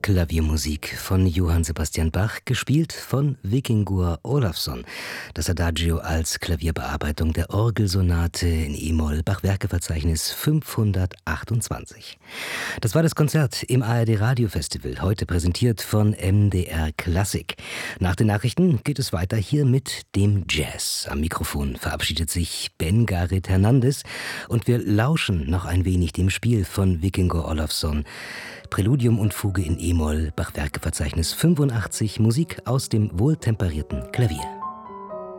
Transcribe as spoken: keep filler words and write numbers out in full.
Klaviermusik von Johann Sebastian Bach, gespielt von Víkingur Ólafsson. Das Adagio als Klavierbearbeitung der Orgelsonate in E-Moll, Bach-Werke-Verzeichnis fünfhundertachtundzwanzig. Das war das Konzert im A R D Radiofestival, heute präsentiert von M D R Klassik. Nach den Nachrichten geht es weiter hier mit dem Jazz. Am Mikrofon verabschiedet sich Ben Garrit Hernandez und wir lauschen noch ein wenig dem Spiel von Víkingur Ólafsson. Präludium und Fuge in E-Moll, Bach-Werke-Verzeichnis fünfundachtzig, Musik aus dem wohltemperierten Klavier.